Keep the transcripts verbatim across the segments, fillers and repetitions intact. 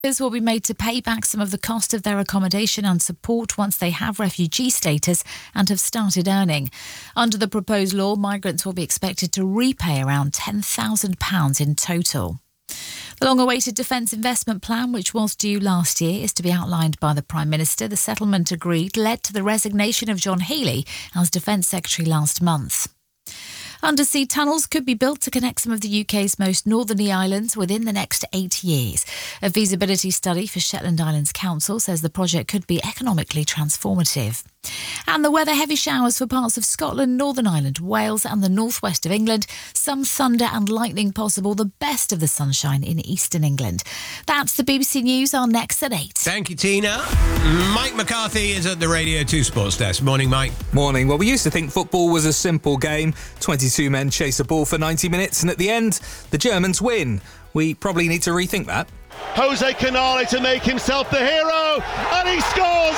Will be made to pay back some of the cost of their accommodation and support once they have refugee status and have started earning. Under the proposed law, migrants will be expected to repay around ten thousand pounds in total. The long-awaited Defence Investment Plan, which was due last year, is to be outlined by the Prime Minister. The settlement agreed led to the resignation of John Healey as Defence Secretary last month. Undersea tunnels could be built to connect some of the U K's most northerly islands within the next eight years. A feasibility study for Shetland Islands Council says the project could be economically transformative. And the weather, heavy showers for parts of Scotland, Northern Ireland, Wales and the northwest of England. Some thunder and lightning possible, the best of the sunshine in eastern England. That's the B B C News. Our next at eight. Thank you, Tina. Mike McCarthy is at the Radio two Sports Desk. Morning, Mike. Morning. Well, we used to think football was a simple game. twenty-two men chase a ball for ninety minutes and at the end, the Germans win. We probably need to rethink that. Jose Canale to make himself the hero, and he scores!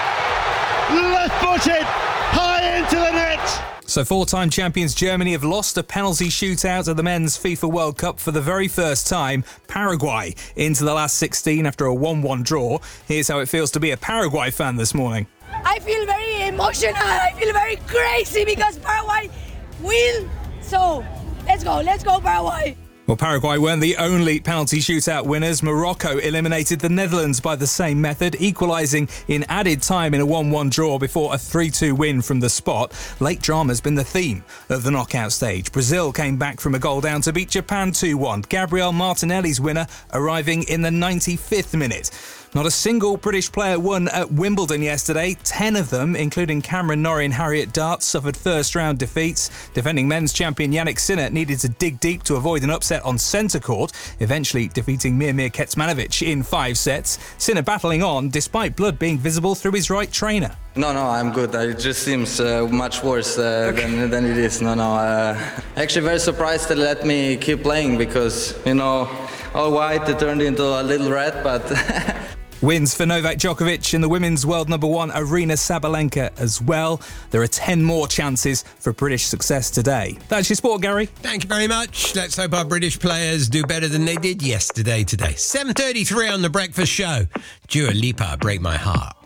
Left-footed, high into the net. So four-time champions Germany have lost a penalty shootout at the Men's FIFA World Cup for the very first time. Paraguay into the last sixteen after a one one draw. Here's how it feels to be a Paraguay fan this morning. I feel very emotional. I feel very crazy because Paraguay will. So let's go, let's go Paraguay. Well, Paraguay weren't the only penalty shootout winners. Morocco eliminated the Netherlands by the same method, equalising in added time in a one one draw before a three two win from the spot. Late drama's been the theme of the knockout stage. Brazil came back from a goal down to beat Japan two one. Gabriel Martinelli's winner arriving in the ninety-fifth minute. Not a single British player won at Wimbledon yesterday. Ten of them, including Cameron Norrie and Harriet Dart, suffered first-round defeats. Defending men's champion Yannick Sinner needed to dig deep to avoid an upset on centre court, eventually defeating Mirmir Kecmanovic in five sets. Sinner battling on, despite blood being visible through his right trainer. No, no, I'm good. It just seems uh, much worse uh, okay. than, than it is. No, no. Uh, actually, very surprised they let me keep playing because, you know, all white it turned into a little red, but... Wins for Novak Djokovic and the women's world number one Aryna Sabalenka as well. There are ten more chances for British success today. That's your sport, Gary. Thank you very much. Let's hope our British players do better than they did yesterday today. seven thirty-three on The Breakfast Show. Dua Lipa, Break My Heart.